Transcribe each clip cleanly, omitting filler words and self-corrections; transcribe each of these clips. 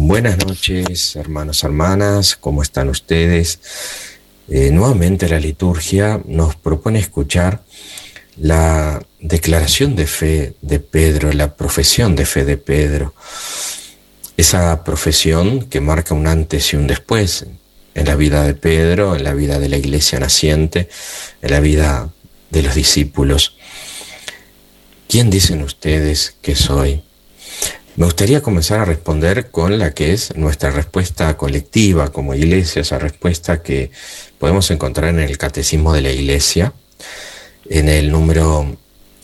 Buenas noches, hermanos, hermanas, ¿cómo están ustedes? Nuevamente la liturgia nos propone escuchar la declaración de fe de Pedro, la profesión de fe de Pedro. Esa profesión que marca un antes y un después en la vida de Pedro, en la vida de la iglesia naciente, en la vida de los discípulos. ¿Quién dicen ustedes que soy? Me gustaría comenzar a responder con la que es nuestra respuesta colectiva como iglesia, esa respuesta que podemos encontrar en el Catecismo de la Iglesia, en el número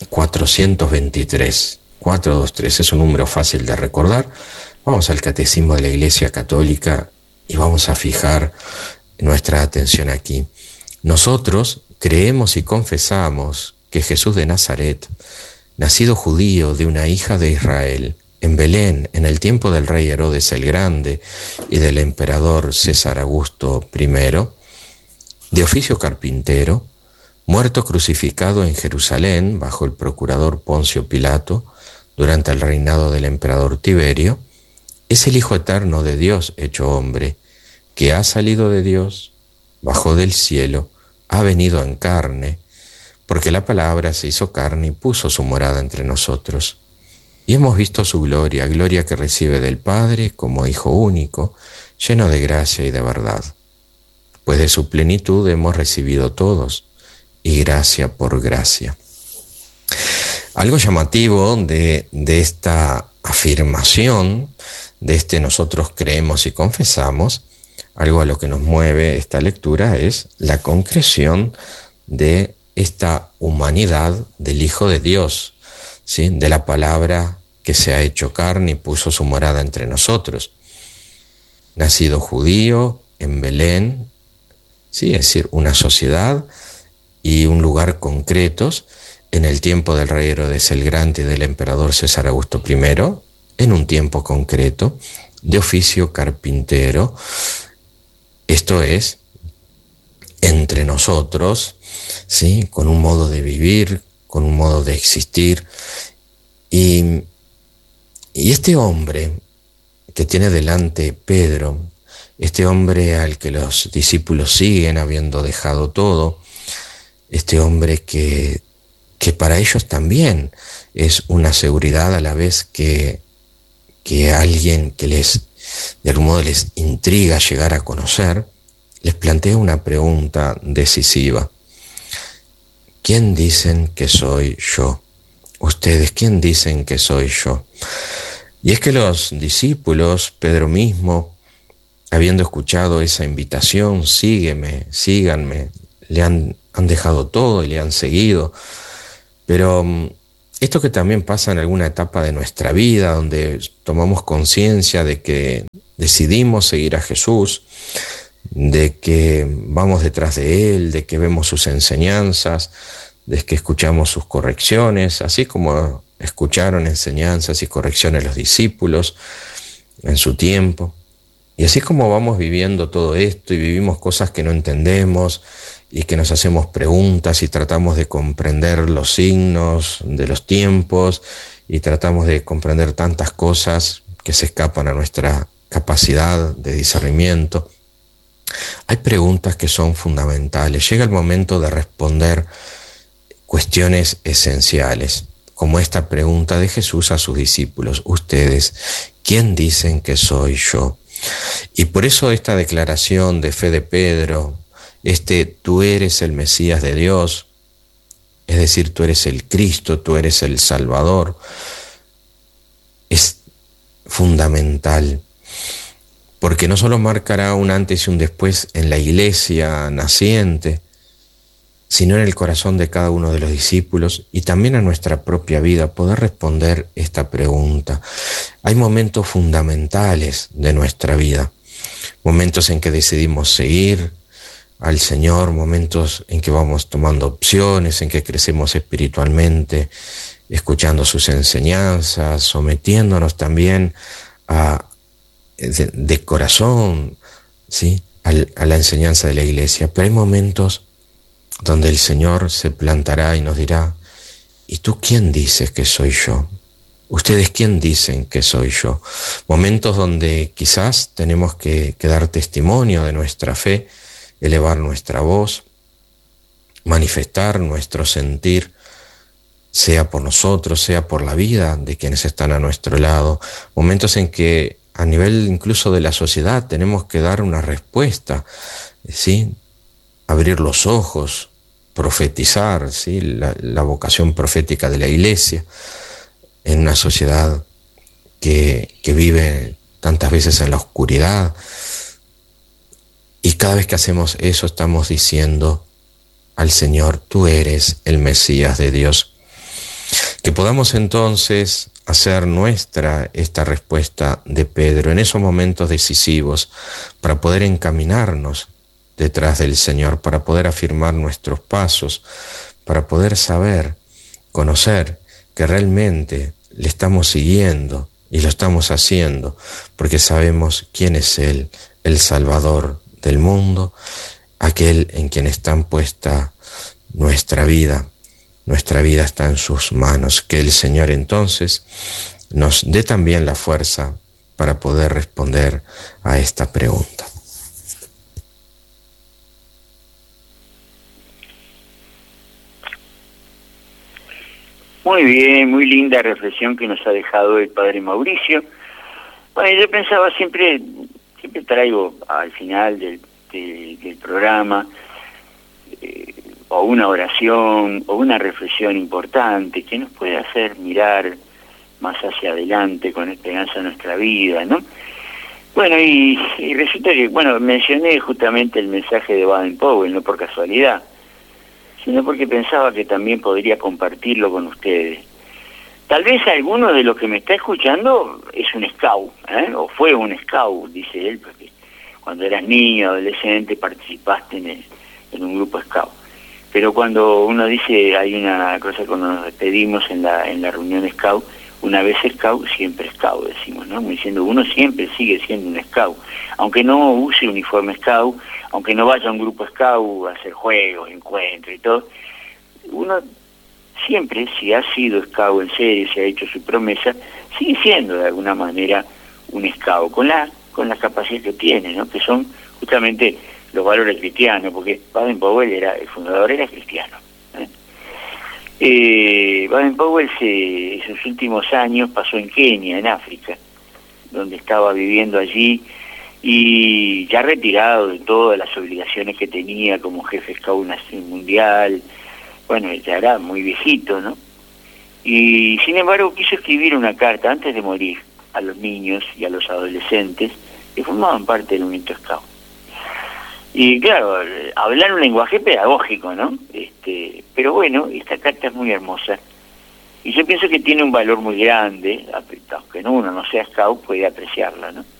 423. 423 es un número fácil de recordar. Vamos al Catecismo de la Iglesia Católica y vamos a fijar nuestra atención aquí. Nosotros creemos y confesamos que Jesús de Nazaret, nacido judío de una hija de Israel, en Belén, en el tiempo del rey Herodes el Grande y del emperador César Augusto I, de oficio carpintero, muerto crucificado en Jerusalén bajo el procurador Poncio Pilato durante el reinado del emperador Tiberio, es el Hijo eterno de Dios hecho hombre, que ha salido de Dios, bajó del cielo, ha venido en carne, porque la palabra se hizo carne y puso su morada entre nosotros. Y hemos visto su gloria, gloria que recibe del Padre como Hijo único, lleno de gracia y de verdad. Pues de su plenitud hemos recibido todos, y gracia por gracia. Algo llamativo de esta afirmación, de este nosotros creemos y confesamos, algo a lo que nos mueve esta lectura es la concreción de esta humanidad del Hijo de Dios, ¿sí? De la palabra que se ha hecho carne y puso su morada entre nosotros. Nacido judío en Belén, ¿sí? Es decir, una sociedad y un lugar concretos en el tiempo del rey Herodes el Grande y del emperador César Augusto I, en un tiempo concreto, de oficio carpintero, esto es, entre nosotros, ¿sí? Con un modo de vivir, con un modo de existir. Y este hombre que tiene delante Pedro, este hombre al que los discípulos siguen habiendo dejado todo, este hombre que para ellos también es una seguridad a la vez que alguien que de algún modo les intriga llegar a conocer, les plantea una pregunta decisiva. ¿Quién dicen que soy yo? Ustedes, ¿quién dicen que soy yo? Y es que los discípulos, Pedro mismo, habiendo escuchado esa invitación, sígueme, síganme, le han dejado todo y le han seguido. Pero esto que también pasa en alguna etapa de nuestra vida, donde tomamos conciencia de que decidimos seguir a Jesús, de que vamos detrás de Él, de que vemos sus enseñanzas, de que escuchamos sus correcciones, así como escucharon enseñanzas y correcciones los discípulos en su tiempo. Y así como vamos viviendo todo esto y vivimos cosas que no entendemos y que nos hacemos preguntas y tratamos de comprender los signos de los tiempos y tratamos de comprender tantas cosas que se escapan a nuestra capacidad de discernimiento, hay preguntas que son fundamentales. Llega el momento de responder cuestiones esenciales, como esta pregunta de Jesús a sus discípulos. Ustedes, ¿quién dicen que soy yo? Y por eso esta declaración de fe de Pedro, tú eres el Mesías de Dios, es decir, tú eres el Cristo, tú eres el Salvador, es fundamental. Porque no solo marcará un antes y un después en la iglesia naciente, sino en el corazón de cada uno de los discípulos y también en nuestra propia vida, poder responder esta pregunta. Hay momentos fundamentales de nuestra vida, momentos en que decidimos seguir al Señor, momentos en que vamos tomando opciones, en que crecemos espiritualmente, escuchando sus enseñanzas, sometiéndonos también de corazón, ¿sí? a la enseñanza de la iglesia. Pero hay momentos donde el Señor se plantará y nos dirá: ¿y tú quién dices que soy yo? ¿Ustedes quién dicen que soy yo? Momentos donde quizás tenemos que dar testimonio de nuestra fe, elevar nuestra voz, manifestar nuestro sentir, sea por nosotros, sea por la vida de quienes están a nuestro lado. Momentos en que a nivel incluso de la sociedad tenemos que dar una respuesta, ¿sí? Abrir los ojos, profetizar, ¿sí? La vocación profética de la Iglesia en una sociedad que vive tantas veces en la oscuridad. Y cada vez que hacemos eso estamos diciendo al Señor: tú eres el Mesías de Dios. Que podamos entonces hacer nuestra esta respuesta de Pedro en esos momentos decisivos para poder encaminarnos detrás del Señor, para poder afirmar nuestros pasos, para poder saber, conocer que realmente le estamos siguiendo y lo estamos haciendo porque sabemos quién es Él, el Salvador del mundo, aquel en quien está puesta nuestra vida. Nuestra vida está en sus manos. Que el Señor entonces nos dé también la fuerza para poder responder a esta pregunta. Muy bien, muy linda reflexión que nos ha dejado el Padre Mauricio. Bueno, yo pensaba siempre traigo al final del programa o una oración o una reflexión importante que nos puede hacer mirar más hacia adelante con esperanza nuestra vida, ¿no? Bueno, y resulta que, mencioné justamente el mensaje de Baden-Powell, no por casualidad, sino porque pensaba que también podría compartirlo con ustedes. Tal vez alguno de los que me está escuchando es un scout, o fue un scout, dice él, porque cuando eras niño, adolescente, participaste en un grupo scout. Pero cuando uno dice, hay una cosa cuando nos despedimos en la reunión scout, una vez scout, siempre scout, decimos, ¿no? Como diciendo, uno siempre sigue siendo un scout, aunque no use uniforme scout, aunque no vaya a un grupo scout a hacer juegos, encuentros y todo, uno siempre, si ha sido scout en serio, si ha hecho su promesa, sigue siendo de alguna manera un scout, con la capacidad que tiene, ¿no? Que son justamente los valores cristianos, porque Baden-Powell el fundador era cristiano. Baden-Powell en sus últimos años pasó en Kenia, en África, donde estaba viviendo allí y ya retirado de todas las obligaciones que tenía como jefe scout mundial. Bueno, ya era muy viejito, ¿no? Y sin embargo quiso escribir una carta antes de morir a los niños y a los adolescentes que formaban parte del movimiento scout. Y claro, hablar un lenguaje pedagógico, ¿no? Pero bueno, esta carta es muy hermosa. Y yo pienso que tiene un valor muy grande, aunque uno no sea scout, puede apreciarla, ¿no?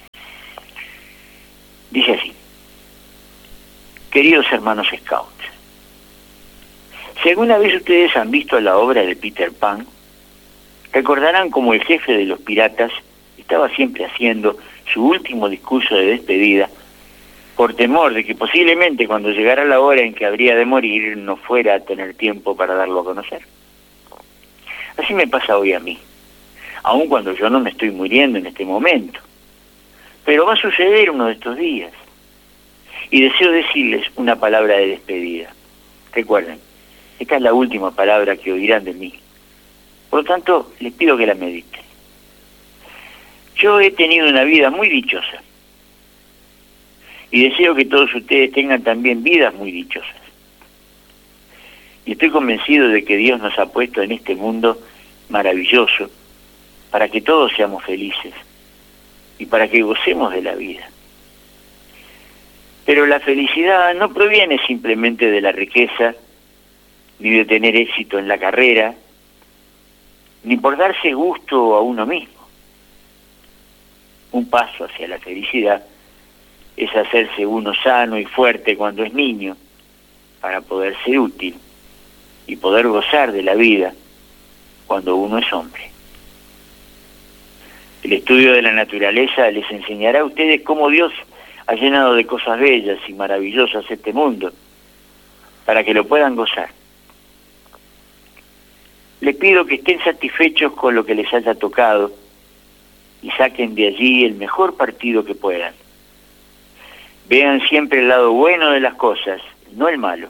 Dice así: queridos hermanos scouts, si alguna vez ustedes han visto la obra de Peter Pan, recordarán como el jefe de los piratas estaba siempre haciendo su último discurso de despedida por temor de que posiblemente cuando llegara la hora en que habría de morir no fuera a tener tiempo para darlo a conocer. Así me pasa hoy a mí, aun cuando yo no me estoy muriendo en este momento. Pero va a suceder uno de estos días. Y deseo decirles una palabra de despedida. Recuerden, esta es la última palabra que oirán de mí. Por lo tanto, les pido que la mediten. Yo he tenido una vida muy dichosa. Y deseo que todos ustedes tengan también vidas muy dichosas. Y estoy convencido de que Dios nos ha puesto en este mundo maravilloso para que todos seamos felices y para que gocemos de la vida. Pero la felicidad no proviene simplemente de la riqueza, ni de tener éxito en la carrera, ni por darse gusto a uno mismo. Un paso hacia la felicidad es hacerse uno sano y fuerte cuando es niño, para poder ser útil y poder gozar de la vida cuando uno es hombre. El estudio de la naturaleza les enseñará a ustedes cómo Dios ha llenado de cosas bellas y maravillosas este mundo, para que lo puedan gozar. Les pido que estén satisfechos con lo que les haya tocado y saquen de allí el mejor partido que puedan. Vean siempre el lado bueno de las cosas, no el malo.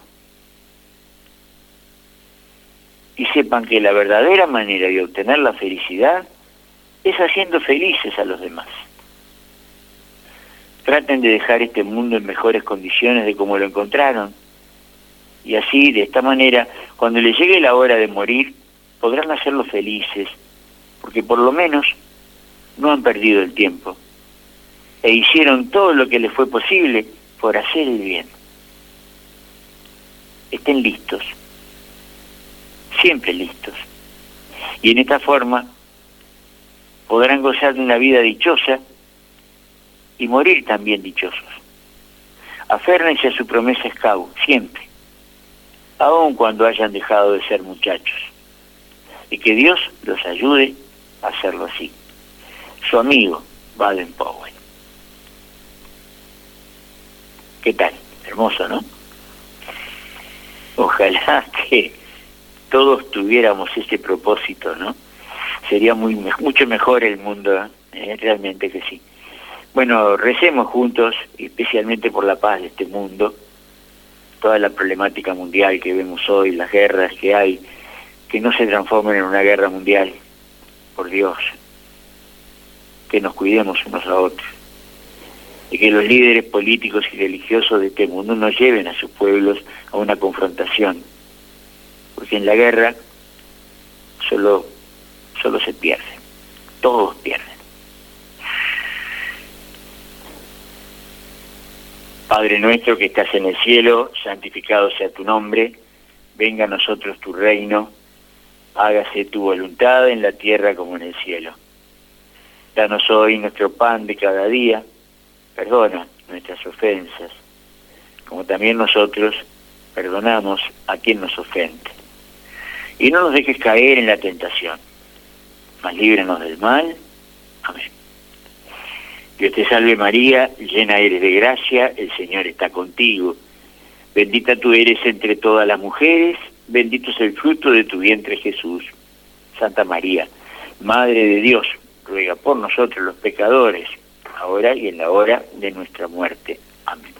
Y sepan que la verdadera manera de obtener la felicidad es haciendo felices a los demás. Traten de dejar este mundo en mejores condiciones de como lo encontraron. Y así, de esta manera, cuando les llegue la hora de morir, podrán hacerlos felices, porque por lo menos no han perdido el tiempo e hicieron todo lo que les fue posible por hacer el bien. Estén listos, siempre listos, y en esta forma podrán gozar de una vida dichosa y morir también dichosos. Aférrense a su promesa SCAU, siempre, aun cuando hayan dejado de ser muchachos, y que Dios los ayude a hacerlo así. Su amigo, Baden-Powell. ¿Qué tal? Hermoso, ¿no? Ojalá que todos tuviéramos ese propósito, ¿no? Sería mucho mejor el mundo, realmente que sí. Bueno, recemos juntos, especialmente por la paz de este mundo, toda la problemática mundial que vemos hoy, las guerras que hay, que no se transformen en una guerra mundial, por Dios, que nos cuidemos unos a otros, y que los líderes políticos y religiosos de este mundo no lleven a sus pueblos a una confrontación, porque en la guerra solo se pierde, todos pierden. Padre nuestro que estás en el cielo, santificado sea tu nombre, venga a nosotros tu reino, hágase tu voluntad en la tierra como en el cielo. Danos hoy nuestro pan de cada día, perdona nuestras ofensas, como también nosotros perdonamos a quien nos ofende. Y no nos dejes caer en la tentación, mas líbranos del mal. Amén. Dios te salve María, llena eres de gracia, el Señor está contigo. Bendita tú eres entre todas las mujeres, bendito es el fruto de tu vientre Jesús. Santa María, Madre de Dios, ruega por nosotros los pecadores, ahora y en la hora de nuestra muerte. Amén.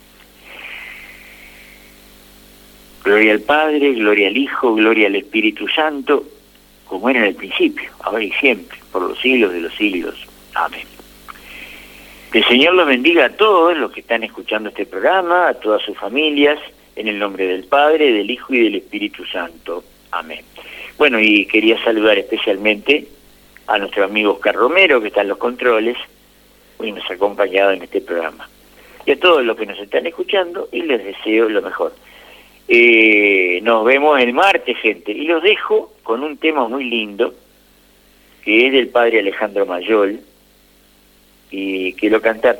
Gloria al Padre, gloria al Hijo, gloria al Espíritu Santo, como era en el principio, ahora y siempre, por los siglos de los siglos. Amén. Que el Señor los bendiga a todos los que están escuchando este programa, a todas sus familias, en el nombre del Padre, del Hijo y del Espíritu Santo. Amén. Bueno, y quería saludar especialmente a nuestro amigo Oscar Romero, que está en los controles, y nos ha acompañado en este programa. Y a todos los que nos están escuchando, y les deseo lo mejor. Nos vemos el martes, gente, y los dejo con un tema muy lindo, que es del padre Alejandro Mayol, y que lo canta